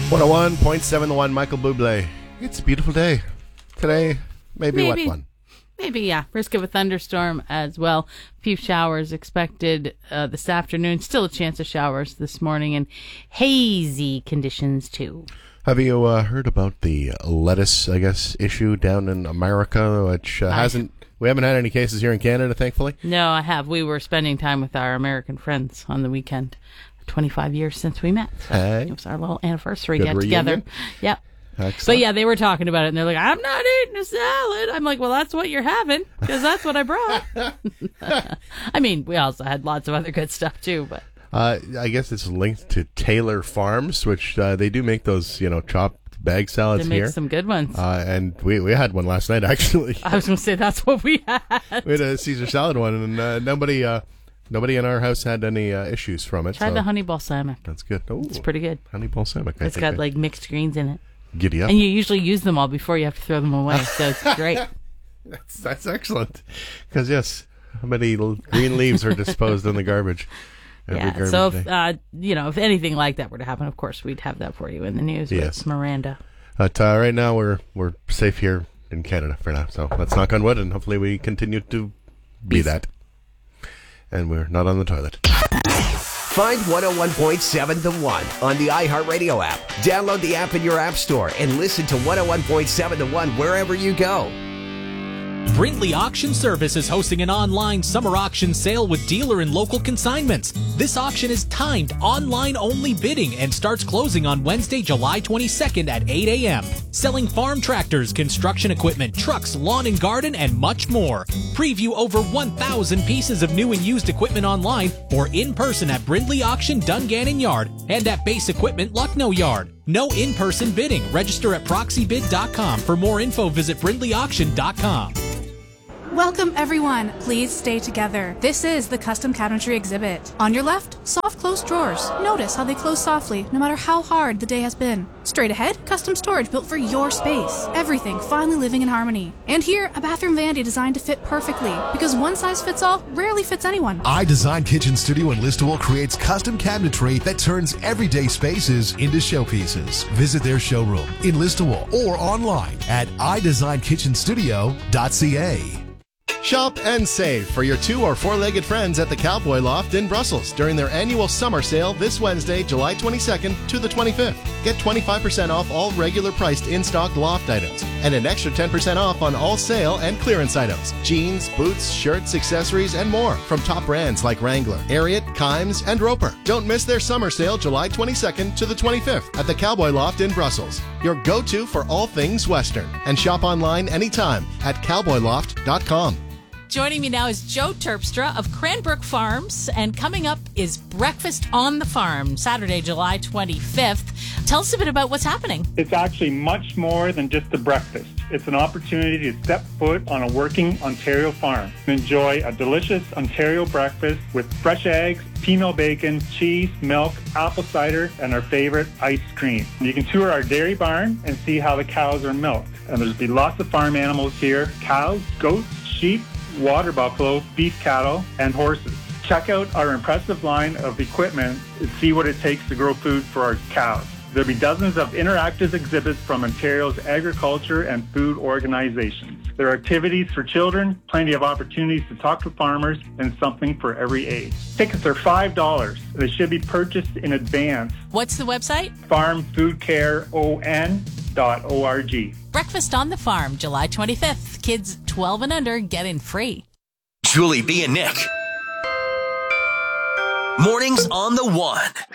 101.7 The One, Michael Bublé. It's a beautiful day. Today, maybe wet one. Maybe, yeah. Risk of a thunderstorm as well. A few showers expected this afternoon. Still a chance of showers this morning, and hazy conditions too. Have you heard about the lettuce, issue down in America, which we haven't had any cases here in Canada, thankfully? No, I have. We were spending time with our American friends on the weekend. 25 years since we met. So It was our little anniversary get-together. Yep. Excellent. But yeah, they were talking about it, and they're like, I'm not eating a salad. I'm like, well, that's what you're having, because that's what I brought. I mean, we also had lots of other good stuff, too. But I guess it's linked to Taylor Farms, which they do make those, chopped bag salads they here. make some good ones. And we had one last night, actually. I was going to say, that's what we had. We had a Caesar salad one, and nobody in our house had any issues from it. Tried the honey balsamic. That's good. Ooh, it's pretty good. Honey balsamic. It's got like mixed greens in it. Giddy up. And you usually use them all before you have to throw them away, so it's great. That's excellent. Because, yes, how many green leaves are disposed in the garbage? So if anything like that were to happen, of course, we'd have that for you in the news with Miranda. But right now, we're safe here in Canada for now. So let's knock on wood, and hopefully we continue to be that. And we're not on the toilet. Find 101.7 The One on the iHeartRadio app. Download the app in your app store and listen to 101.7 The One wherever you go. Brindley Auction Service is hosting an online summer auction sale with dealer and local consignments. This auction is timed online-only bidding and starts closing on Wednesday, July 22nd at 8 a.m. Selling farm tractors, construction equipment, trucks, lawn and garden, and much more. Preview over 1,000 pieces of new and used equipment online or in person at Brindley Auction, Dungannon Yard, and at Base Equipment, Lucknow Yard. No in-person bidding. Register at proxybid.com. For more info, visit brindleyauction.com. Welcome, everyone. Please stay together. This is the Custom Cabinetry exhibit. On your left, soft close drawers. Notice how they close softly, no matter how hard the day has been. Straight ahead, custom storage built for your space. Everything finally living in harmony. And here, a bathroom vanity designed to fit perfectly, because one size fits all rarely fits anyone. iDesign Kitchen Studio in Listowel creates custom cabinetry that turns everyday spaces into showpieces. Visit their showroom in Listowel or online at idesignKitchenStudio.ca. Shop and save for your 2 or 4-legged friends at the Cowboy Loft in Brussels during their annual summer sale this Wednesday, July 22nd to the 25th. Get 25% off all regular priced in-stock Loft items and an extra 10% off on all sale and clearance items. Jeans, boots, shirts, accessories, and more from top brands like Wrangler, Ariat, Kimes, and Roper. Don't miss their summer sale July 22nd to the 25th at the Cowboy Loft in Brussels. Your go-to for all things Western. And shop online anytime at cowboyloft.com. Joining me now is Joe Terpstra of Cranbrook Farms, and coming up is Breakfast on the Farm, Saturday, July 25th. Tell us a bit about what's happening. It's actually much more than just a breakfast. It's an opportunity to step foot on a working Ontario farm and enjoy a delicious Ontario breakfast with fresh eggs, female bacon, cheese, milk, apple cider, and our favorite ice cream. You can tour our dairy barn and see how the cows are milked. And there'll be lots of farm animals here: cows, goats, sheep, water buffalo, beef cattle, and horses. Check out our impressive line of equipment and see what it takes to grow food for our cows. There'll be dozens of interactive exhibits from Ontario's agriculture and food organizations. There are activities for children, plenty of opportunities to talk to farmers, and something for every age. Tickets are $5. They should be purchased in advance. What's the website? farmfoodcareon.org. Breakfast on the Farm, July 25th. Kids 12 and under get in free. Julie B. and Nick. Mornings on The One.